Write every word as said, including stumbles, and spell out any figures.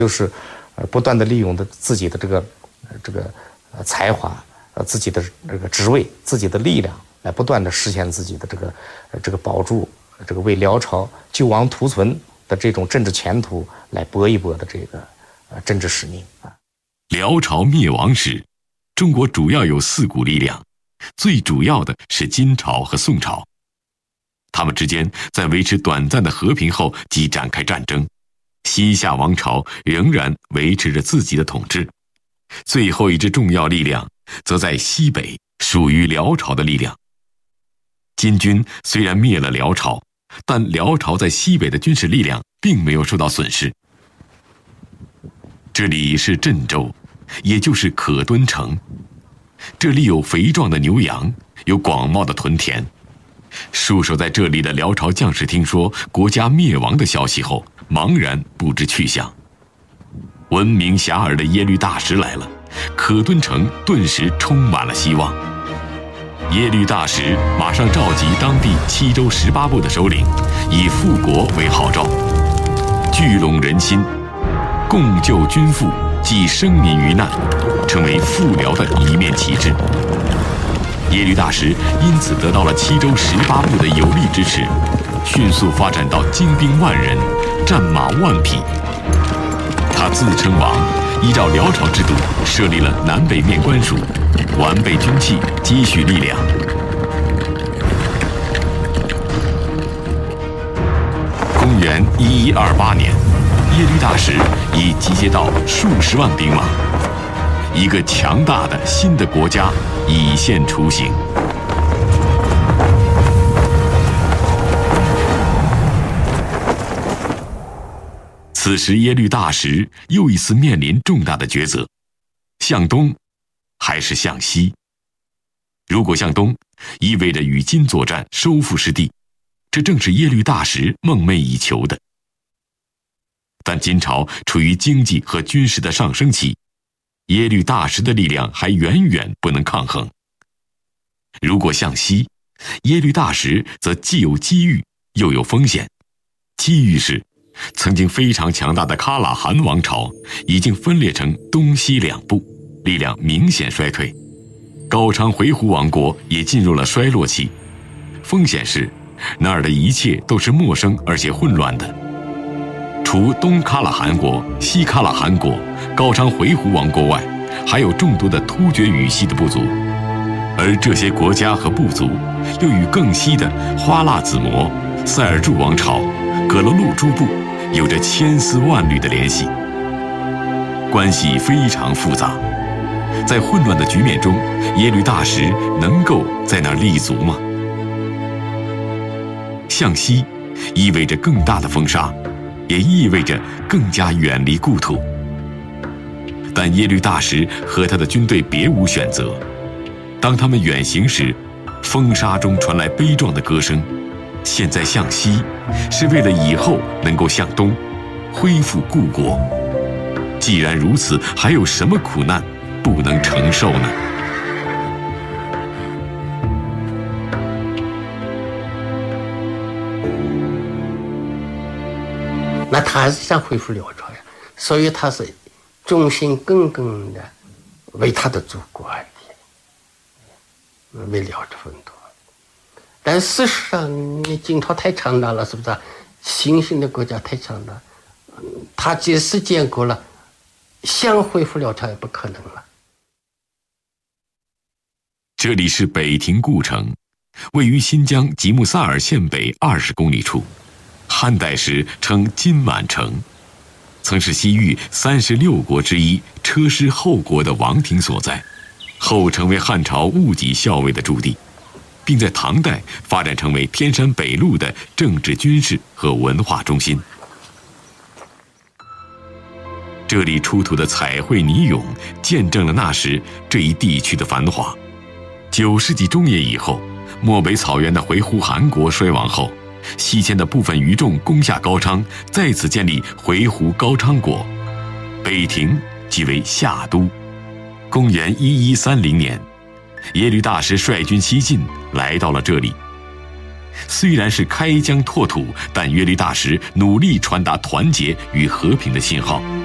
就是呃不断的利用的自己的这个这个呃才华，呃自己的这个职位，自己的力量，来不断的实现自己的这个呃这个保住这个为辽朝救亡图存的这种政治前途来搏一搏的这个呃政治使命啊。 辽朝灭亡时，中国主要有四股力量，最主要的是金朝和宋朝。他们之间在维持短暂的和平后即展开战争，西夏王朝仍然维持着自己的统治。最后一支重要力量则在西北，属于辽朝的力量。金军虽然灭了辽朝，但辽朝在西北的军事力量并没有受到损失。这里是镇州，也就是可敦城。这里有肥壮的牛羊，有广袤的屯田。戍守在这里的辽朝将士听说国家灭亡的消息后，茫然不知去向。闻名遐迩的耶律大石来了，可敦城顿时充满了希望。耶律大石马上召集当地七州十八部的首领，以复国为号召，聚拢人心，共救军富，济生民于难，成为复辽的一面旗帜。耶律大石因此得到了七州十八部的有力支持，迅速发展到精兵万人，战马万匹。他自称王，依照辽朝制度设立了南北面官署，完备军器，积蓄力量。公元一一二八年，耶律大石已集结到数十万兵马，一个强大的新的国家已现雏形。此时耶律大石又一次面临重大的抉择：向东还是向西？如果向东，意味着与金作战，收复失地，这正是耶律大石梦寐以求的。但金朝处于经济和军事的上升期，耶律大石的力量还远远不能抗衡。如果向西，耶律大石则既有机遇又有风险。机遇是曾经非常强大的喀喇汗王朝已经分裂成东西两部，力量明显衰退。高昌回鹘王国也进入了衰落期。风险是那儿的一切都是陌生而且混乱的。除东喀喇汗国、西喀喇汗国、高昌回鹘王国外，还有众多的突厥语系的部族，而这些国家和部族又与更西的花剌子模、塞尔柱王朝、葛勒禄诸部有着千丝万缕的联系，关系非常复杂。在混乱的局面中，耶律大石能够在那儿立足吗？向西意味着更大的风沙，也意味着更加远离故土。但耶律大石和他的军队别无选择。当他们远行时，风沙中传来悲壮的歌声。现在向西，是为了以后能够向东，恢复故国。既然如此，还有什么苦难不能承受呢？ 那他还是想恢复辽朝呀，所以他是忠心耿耿的为他的祖国而为辽朝奋斗。但事实上，你金朝太强大了，是不是？新兴的国家太强大，他即使建国了，想恢复辽朝也不可能了。 这里是北庭故城，位于新疆吉木萨尔县北二十公里处。汉代时称金满城，曾是西域三十六国之一车师后国的王庭所在，后成为汉朝戊己校尉的驻地，并在唐代发展成为天山北路的政治、军事和文化中心。这里出土的彩绘泥俑见证了那时这一地区的繁华。九世纪中叶以后，漠北草原的回鹘汗国衰亡后，西迁的部分余众攻下高昌，再次建立回鹘高昌国，北庭即为夏都。公元一一三零年，耶律大石率军西进，来到了这里。虽然是开疆拓土，但耶律大石努力传达团结与和平的信号。